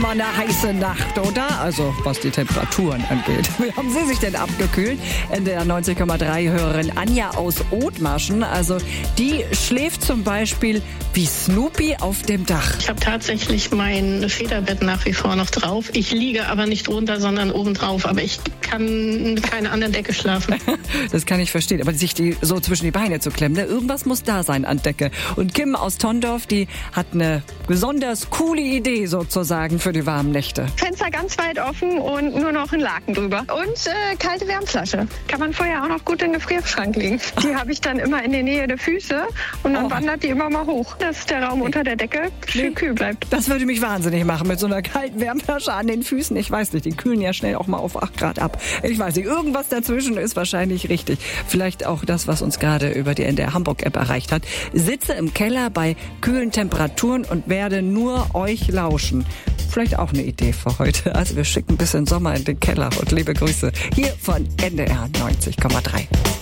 Mal eine heiße Nacht, oder? Also, was die Temperaturen angeht. Wie haben Sie sich denn abgekühlt? NDR 90,3-Hörerin Anja aus Othmarschen. Also, die schläft zum Beispiel wie Snoopy auf dem Dach. Ich habe tatsächlich mein Federbett nach wie vor noch drauf. Ich liege aber nicht drunter, sondern oben drauf. Aber ich kann mit keiner anderen Decke schlafen. Das kann ich verstehen. Aber sich die so zwischen die Beine zu klemmen, ne? Irgendwas muss da sein an Decke. Und Kim aus Tondorf, die hat eine besonders coole Idee sozusagen für die warmen Nächte. Fenster ganz weit offen und nur noch ein Laken drüber. Und kalte Wärmflasche. Kann man vorher auch noch gut in den Gefrierschrank legen. Die habe ich dann immer in der Nähe der Füße und dann wandert die immer mal hoch, dass der Raum unter der Decke schön kühl bleibt. Das würde mich wahnsinnig machen mit so einer kalten Wärmflasche an den Füßen. Ich weiß nicht, die kühlen ja schnell auch mal auf 8 Grad ab. Ich weiß nicht, irgendwas dazwischen ist wahrscheinlich richtig. Vielleicht auch das, was uns gerade über die NDR Hamburg-App erreicht hat. Sitze im Keller bei kühlen Temperaturen und werde nur euch lauschen. Vielleicht auch eine Idee für heute. Also wir schicken ein bisschen Sommer in den Keller und liebe Grüße hier von NDR 90,3.